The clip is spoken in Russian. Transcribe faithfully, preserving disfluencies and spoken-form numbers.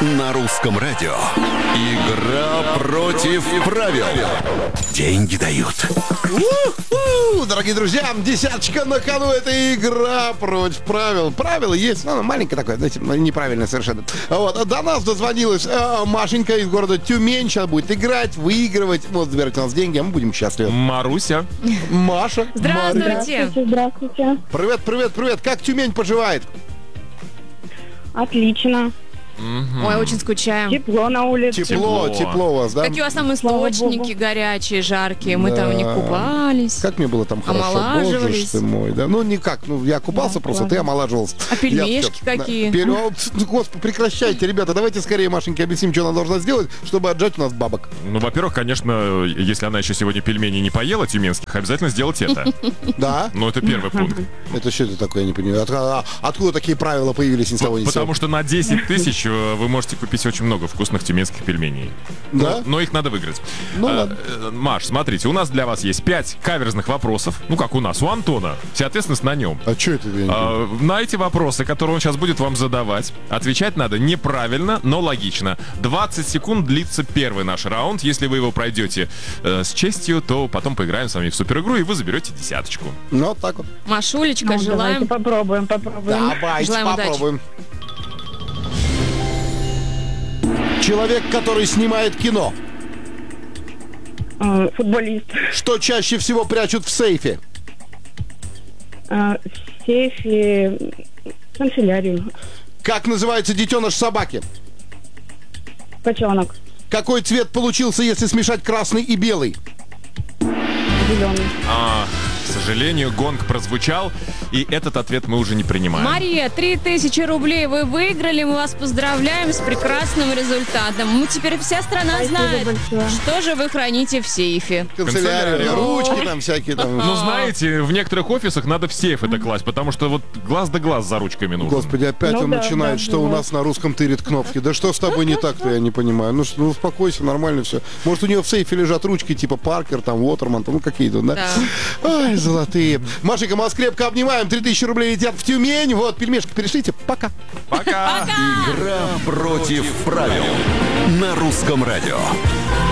На русском радио. Игра против правил. Деньги дают. У-ху! Дорогие друзья, десяточка на кону. Это игра против правил. Правила есть, ну, маленькое такое, знаете, неправильное совершенно. Вот. До нас дозвонилась э, Машенька из города Тюмень. Сейчас будет играть, выигрывать. Вот, забирать у нас деньги, а мы будем счастливы. Маруся. Маша. Здравствуйте. Здравствуйте, здравствуйте. Привет, привет, привет. Как Тюмень поживает? Отлично. Ой, очень скучаем. Тепло на улице. Тепло, Тепло. тепло у вас, да? Какие у вас там Слава источники Богу. горячие, жаркие. Мы Да. там не купались. Как мне было там хорошо, боже Омолаживались. ж ты мой, да. Ну, никак, ну, я купался Да, просто, ладно. ты омолаживался. А пельмешки Я- какие? Да. Пель- О, ну, Господи, прекращайте, ребята, давайте скорее Машеньке объясним, что она должна сделать, чтобы отжать у нас бабок. Ну, во-первых, конечно, если она еще сегодня пельмени не поела тюменских, обязательно сделать это. Да? Ну, это первый пункт. Это что это такое, я не понимаю. От- а- откуда такие правила появились ни с того ни с сего? Потому что на десять тысяч э, вы можете купить очень много вкусных тюменских пельменей. Да? Но, но их надо выиграть. Ну, Э, ладно. э, Маш, смотрите, у нас для вас есть пять каверзных вопросов. Ну, как у нас, у Антона. Вся ответственность на нем. А что это? Я не понимаю. А, на эти вопросы, которые он сейчас будет вам задавать, отвечать надо неправильно, но логично. двадцать секунд длится первый наш раунд. Если вы его пройдете э, с честью, то потом поиграем с вами в суперигру, и вы заберете десяточку. Ну, вот так вот. Машулечка, Ну, желаем. давайте попробуем, попробуем. Давайте Желаем удачи. попробуем. Человек, который снимает кино. Э, Футболист. Что чаще всего прячут в сейфе? Э, В сейфе. Канцелярию. Как называется детеныш собаки? Котенок. Какой цвет получился, если смешать красный и белый? Зеленый. А, к сожалению, гонг прозвучал, и этот ответ мы уже не принимаем. Мария, три тысячи рублей вы выиграли. Мы вас поздравляем с прекрасным результатом. Мы теперь вся страна Спасибо знает, большое. что же вы храните в сейфе. Канцелярия, Канцелярия. ручки там всякие там. Ну, знаете, в некоторых офисах надо в сейф это класть, потому что вот глаз да глаз за ручками нужен. Господи, опять Ну он да, начинает, да, что у бывает. нас на русском тырит кнопки. Да что с тобой не так-то, я не понимаю. Ну, что, ну успокойся, нормально все. Может, у нее в сейфе лежат ручки типа Паркер, там, Уотерман, там, ну какие-то, да? Да. Ай, золотые. Машенька, мы вас крепко обнимаем. три тысячи рублей летят в Тюмень. Вот, пельмешки перешлите. Пока. Пока! Игра против правил. На русском радио.